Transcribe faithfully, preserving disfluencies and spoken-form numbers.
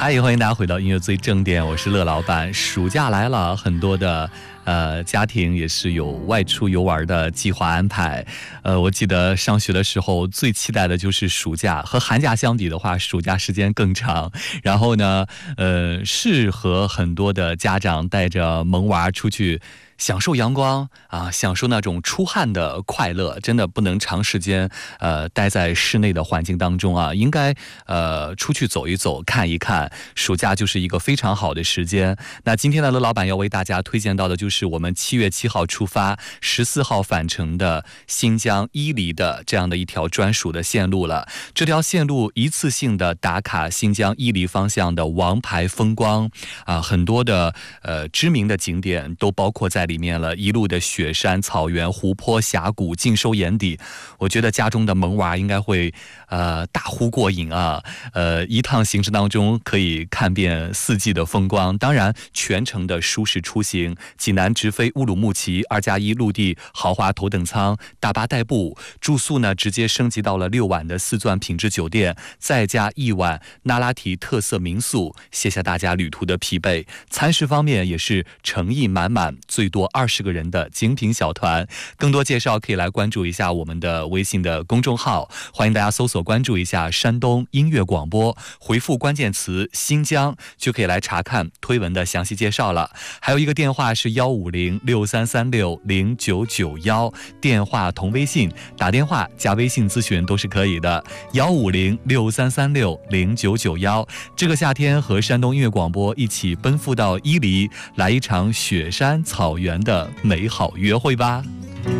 嗨，欢迎大家回到音乐最正点，我是乐老板。暑假来了，很多的呃家庭也是有外出游玩的计划安排。呃，我记得上学的时候最期待的就是暑假，和寒假相比的话，暑假时间更长。然后呢，呃，是和很多的家长带着萌娃出去享受阳光啊，享受那种出汗的快乐，真的不能长时间呃待在室内的环境当中啊，应该呃出去走一走，看一看。暑假就是一个非常好的时间。那今天的乐老板要为大家推荐到的就是我们七月七号出发，十四号返程的新疆伊犁的这样的一条专属的线路了。这条线路一次性的打卡新疆伊犁方向的王牌风光啊，很多的呃知名的景点都包括在里面了，一路的雪山、草原、湖泊、峡谷尽收眼底。我觉得家中的萌娃应该会呃大呼过瘾啊！呃，一趟行程当中可以看遍四季的风光，当然全程的舒适出行，济南直飞乌鲁木齐二加一陆地豪华头等舱，大巴代步，住宿呢直接升级到了六晚的四钻品质酒店，再加一晚那拉提特色民宿，卸下大家旅途的疲惫。餐食方面也是诚意满满，最多二十个人的精品小团。更多介绍可以来关注一下我们的微信的公众号，欢迎大家搜索关注一下山东音乐广播，回复关键词新疆就可以来查看推文的详细介绍了。还有一个电话是幺五零六三三六零九九幺，电话同微信，打电话加微信咨询都是可以的。幺五零六三三六零九九幺，这个夏天和山东音乐广播一起奔赴到伊犁，来一场雪山草原的美好约会吧。